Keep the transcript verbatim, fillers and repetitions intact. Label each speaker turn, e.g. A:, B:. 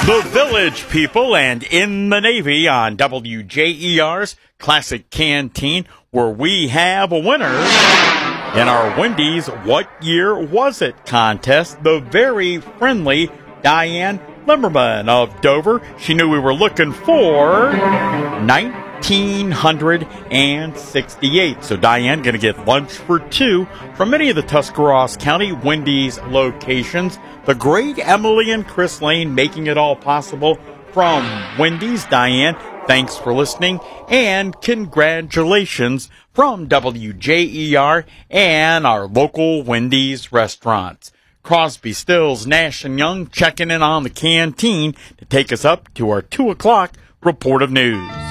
A: The Village People and In the Navy on W J E R's Classic Canteen, where we have a winner in our Wendy's What Year Was It contest. The very friendly Diane Limmerman of Dover. She knew we were looking for nineteen sixty-eight. So Diane going to get lunch for two from any of the Tuscarawas County Wendy's locations. The great Emily and Chris Lane making it all possible from Wendy's. Diane, thanks for listening, and congratulations from W J E R and our local Wendy's restaurants. Crosby, Stills, Nash and Young checking in on the canteen to take us up to our two o'clock report of news.